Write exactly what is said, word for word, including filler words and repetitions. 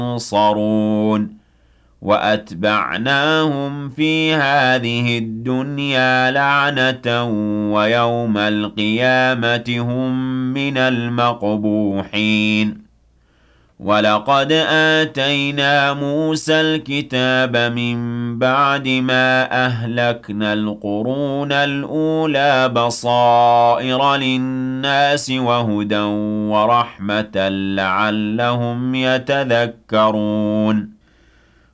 ينصرون وأتبعناهم في هذه الدنيا لعنة ويوم القيامة هم من المقبوحين ولقد آتينا موسى الكتاب من بعد ما أهلكنا القرون الأولى بصائر للناس وهدى ورحمة لعلهم يتذكرون